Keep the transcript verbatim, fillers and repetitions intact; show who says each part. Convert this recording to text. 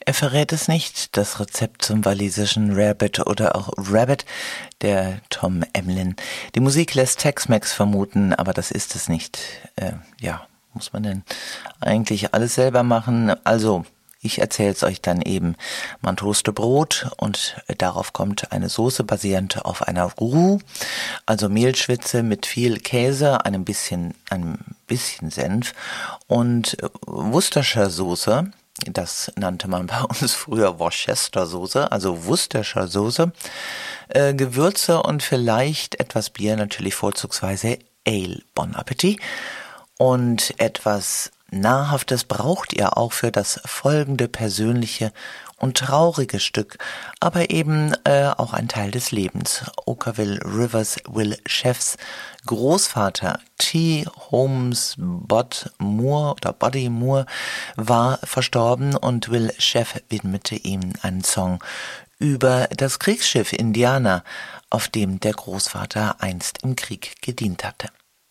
Speaker 1: Er verrät es nicht, das Rezept zum walisischen Rarebit oder auch Rabbit, der Tom Emlyn. Die Musik lässt Tex-Mex vermuten, aber das ist es nicht. Äh, ja, muss man denn eigentlich alles selber machen? Also, ich erzähl's euch dann eben. Man toaste Brot und darauf kommt eine Soße basierend auf einer Roux, also Mehlschwitze mit viel Käse, einem bisschen, einem bisschen Senf und Worcestershire Soße. Das nannte man bei uns früher Worcester Soße, also Worcestershire Soße, äh, Gewürze und vielleicht etwas Bier, natürlich vorzugsweise Ale. Bon Appetit. Und etwas Nahrhaftes braucht ihr auch für das folgende persönliche und traurige Stück, aber eben äh, auch ein Teil des Lebens. Okkervil Rivers Will Chefs Großvater T. Holmes Bod Moore oder Buddy Moore war verstorben und Will Chef widmete ihm einen Song über das Kriegsschiff Indiana, auf dem der Großvater einst im Krieg gedient hatte.